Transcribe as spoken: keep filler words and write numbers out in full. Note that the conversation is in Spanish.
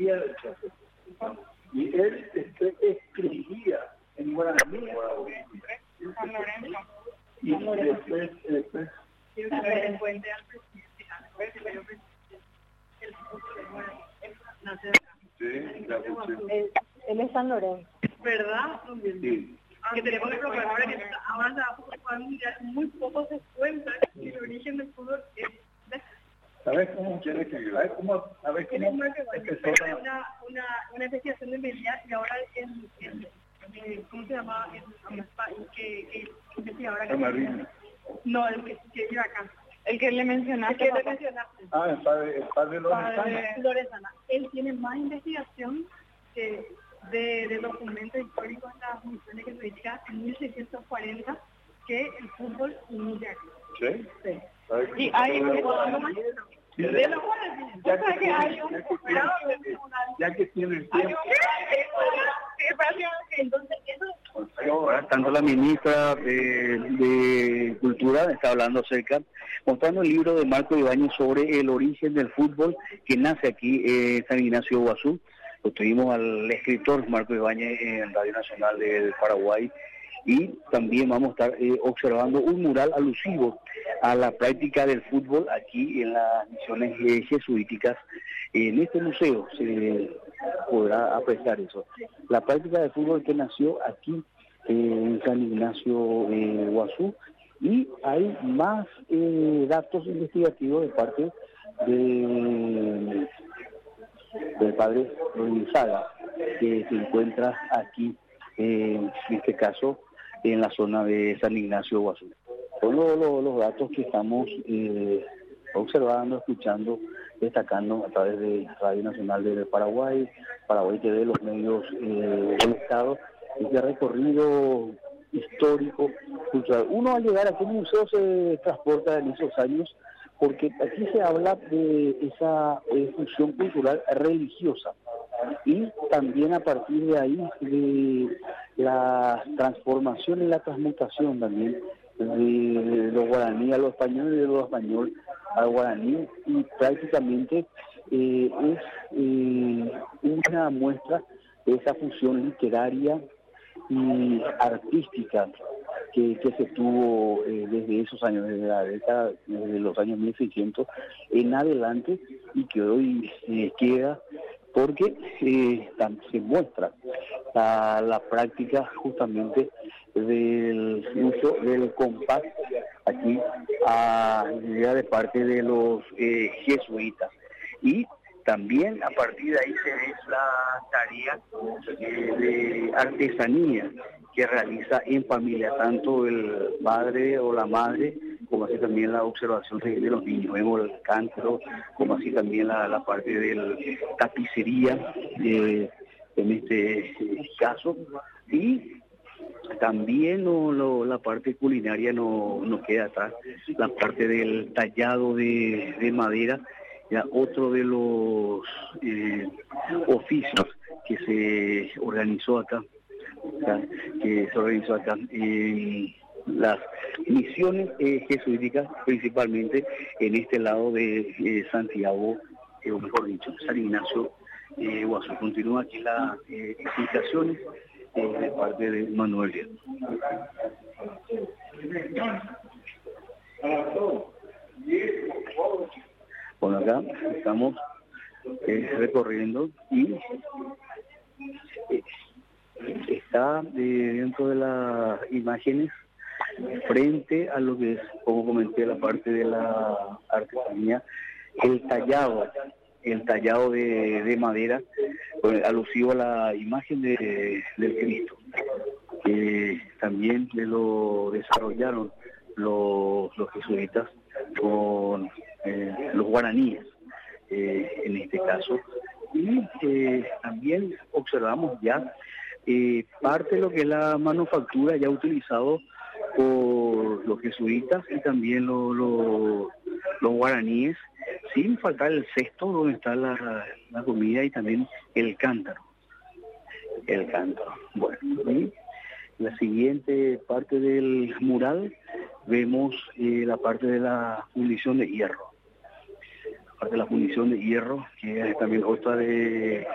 entendía del Chaco. Y él este, escribía en guaraní. San Lorenzo. Y después, después El puente al presidente. sí, la función. Él, él es San Lorenzo. ¿Verdad? Sí. Que tenemos que proclamar que ahora se va a jugar mundial, muy pocos se cuentan que el origen del fútbol es de ¿Sabes cómo quiere escribir? ¿Sabes cómo? ¿Sabes Tiene cómo? una, empezó una, una, una investigación de media y ahora el, el, el ¿cómo se llama? El, el, que, que investiga ahora. la Marina? No, el que, que vive acá. El que le mencionaste. El que le mencionaste. Ah, el padre, el padre Lorenzana. Padre Lorenzana. Él tiene más investigación que de, de documentos históricos en las misiones jesuíticas en mil seiscientos cuarenta que el fútbol inicia aquí. ¿Sí? Sí. ¿Sabes Y cómo? hay Sí. De los guaraníes. Ya O sea que que hay tiene- un ya que tiene- jurado nacional. Ya que tiene el Hay tiempo. un entonces eso Ahora, tanto la ministra de, de Cultura está hablando acerca, mostrando el libro de Marco Ibáñez sobre el origen del fútbol que nace aquí en San Ignacio de Iguazú. Lo tuvimos al escritor Marco Ibáñez en Radio Nacional del Paraguay y también vamos a estar eh, observando un mural alusivo a la práctica del fútbol aquí en las misiones eh, jesuíticas. En este museo se podrá apreciar eso. La práctica del fútbol que nació aquí eh, en San Ignacio de eh, Iguazú, y hay más eh, datos investigativos de parte de, del padre Rodríguez, que se encuentra aquí, eh, en este caso, en la zona de San Ignacio de Iguazú. Son lo, lo, los datos que estamos eh, observando, escuchando, destacando a través de Radio Nacional del Paraguay, Paraguay T V, los medios eh, del Estado, este recorrido histórico, cultural. Uno al llegar a aquel museo se transporta en esos años, porque aquí se habla de esa eh, función cultural religiosa, y también a partir de ahí de la transformación y la transmutación también de los guaraníes a los españoles y de los españoles al guaraní, y prácticamente eh, es eh, una muestra de esa función literaria y artística que, que se tuvo eh, desde esos años, desde la década, desde los años mil seiscientos en adelante, y que hoy eh, queda porque eh, se muestra la, la práctica justamente del uso del compás aquí a de parte de los eh, jesuitas, y también a partir de ahí se ve la tarea eh, de artesanía que realiza en familia, tanto el padre o la madre, como así también la observación de, de los niños. Vemos el cántaro, como así también la, la parte de la tapicería, eh, en este caso, y también no, lo, la parte culinaria no, no queda atrás, la parte del tallado de, de madera, ya otro de los eh, oficios que se organizó acá, ¿ya? que se organizó acá en las misiones eh, jesuíticas, principalmente en este lado de eh, Santiago, eh, o mejor dicho, San Ignacio de eh, Iguazú. Continúa aquí las eh, explicaciones eh, de parte de Manuel Díaz. Bueno, acá estamos eh, recorriendo y eh, está eh, dentro de las imágenes frente a lo que es, como comenté, la parte de la artesanía, el tallado, el tallado de, de madera, pues, alusivo a la imagen de, del Cristo, que también lo desarrollaron los, los jesuitas con eh, los guaraníes, eh, en este caso, y eh, también observamos ya eh, parte de lo que es la manufactura ya utilizado por los jesuitas y también lo, lo, los guaraníes, sin faltar el cesto donde está la, la comida, y también el cántaro, el cántaro. Bueno, y la siguiente parte del mural vemos eh, la parte de la fundición de hierro, la parte de la fundición de hierro, que es también otra de